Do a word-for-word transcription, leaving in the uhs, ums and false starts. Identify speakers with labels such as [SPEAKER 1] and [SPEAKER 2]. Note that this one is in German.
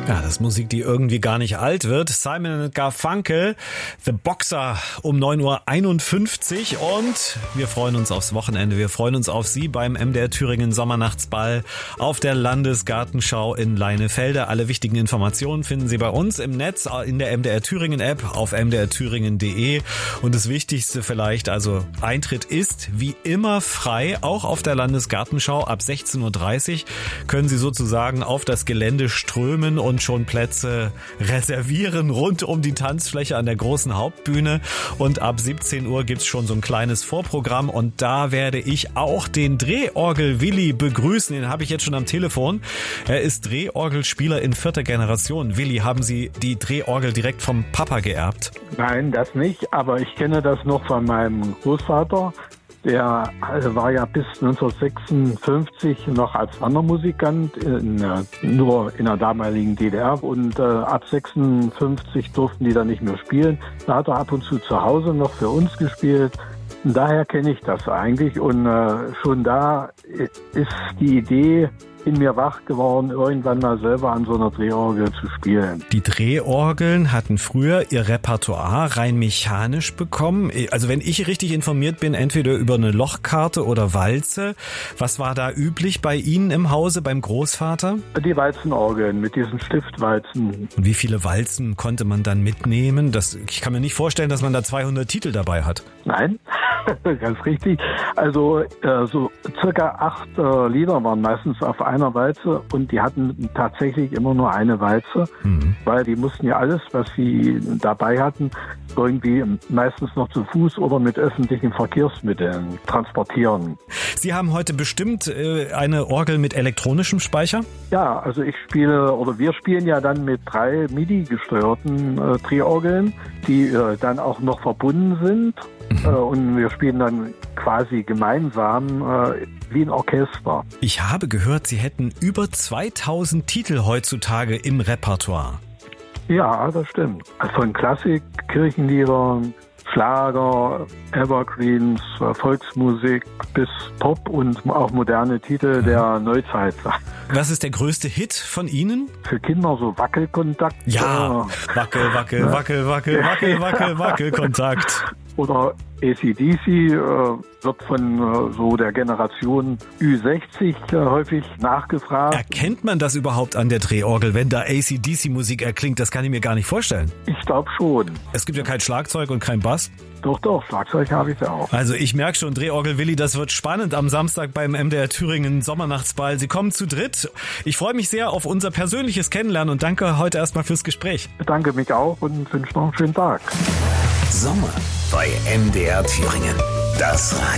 [SPEAKER 1] Ja, das ist Musik, die irgendwie gar nicht alt wird. Simon & Garfunkel, The Boxer um neun Uhr einundfünfzig und wir freuen uns aufs Wochenende. Wir freuen uns auf Sie beim M D R Thüringen Sommernachtsball auf der Landesgartenschau in Leinefelde. Alle wichtigen Informationen finden Sie bei uns im Netz, in der M D R Thüringen App auf m d r thüringen punkt d e. Und das Wichtigste vielleicht, also Eintritt ist wie immer frei, auch auf der Landesgartenschau. Ab sechzehn Uhr dreißig können Sie sozusagen auf das Gelände strömen und schon Plätze reservieren rund um die Tanzfläche an der großen Hauptbühne. Und ab siebzehn Uhr gibt's schon so ein kleines Vorprogramm und da werde ich auch den Drehorgel-Willi begrüßen. Den habe ich jetzt schon am Telefon. Er ist Drehorgelspieler in vierter Generation. Willi, haben Sie die Drehorgel direkt vom Papa geerbt?
[SPEAKER 2] Nein, das nicht, aber ich kenne das noch von meinem Großvater. Der war ja bis neunzehnhundertsechsundfünfzig noch als Wandermusikant, in, nur in der damaligen D D R. Und äh, ab sechsundfünfzig durften die dann nicht mehr spielen. Da hat er ab und zu zu Hause noch für uns gespielt. Und daher kenne ich das eigentlich. Und äh, schon da ist die Idee in mir wach geworden, irgendwann mal selber an so einer Drehorgel zu spielen.
[SPEAKER 1] Die Drehorgeln hatten früher ihr Repertoire rein mechanisch bekommen. Also wenn ich richtig informiert bin, entweder über eine Lochkarte oder Walze. Was war da üblich bei Ihnen im Hause, beim Großvater?
[SPEAKER 2] Die Walzenorgeln mit diesen Stiftwalzen.
[SPEAKER 1] Und wie viele Walzen konnte man dann mitnehmen? Das, ich kann mir nicht vorstellen, dass man da zweihundert Titel dabei hat.
[SPEAKER 2] Nein, ganz richtig. Also äh, so circa acht äh, Lieder waren meistens auf einer Walze und die hatten tatsächlich immer nur eine Walze, mhm. weil die mussten ja alles, was sie dabei hatten, irgendwie meistens noch zu Fuß oder mit öffentlichen Verkehrsmitteln transportieren.
[SPEAKER 1] Sie haben heute bestimmt äh, eine Orgel mit elektronischem Speicher?
[SPEAKER 2] Ja, also ich spiele oder wir spielen ja dann mit drei MIDI-gesteuerten äh, Drehorgeln, die äh, dann auch noch verbunden sind. Mhm. Äh, und wir spielen dann quasi gemeinsam äh, wie ein Orchester.
[SPEAKER 1] Ich habe gehört, Sie hätten über zweitausend Titel heutzutage im Repertoire.
[SPEAKER 2] Ja, das stimmt. Von Klassik, Kirchenliedern, Schlager, Evergreens, Volksmusik bis Pop und auch moderne Titel der Neuzeit.
[SPEAKER 1] Was ist der größte Hit von Ihnen?
[SPEAKER 2] Für Kinder so Wackelkontakt.
[SPEAKER 1] Ja, Wackel, Wackel, Wackel, Wackel, Wackel, Wackel, Wackelkontakt.
[SPEAKER 2] Oder A C D C äh, wird von äh, so der Generation Ü sechzig äh, häufig nachgefragt.
[SPEAKER 1] Erkennt man das überhaupt an der Drehorgel, wenn da A C D C-Musik erklingt? Das kann ich mir gar nicht vorstellen.
[SPEAKER 2] Ich glaube schon.
[SPEAKER 1] Es gibt ja kein Schlagzeug und kein Bass.
[SPEAKER 2] Doch, doch, Schlagzeug habe ich ja auch.
[SPEAKER 1] Also ich merke schon, Drehorgel Willi, das wird spannend am Samstag beim M D R Thüringen Sommernachtsball. Sie kommen zu dritt. Ich freue mich sehr auf unser persönliches Kennenlernen und danke heute erstmal fürs Gespräch.
[SPEAKER 2] Ich bedanke mich auch und wünsche noch einen schönen Tag.
[SPEAKER 3] Sommer bei M D R Thüringen. Das Radio.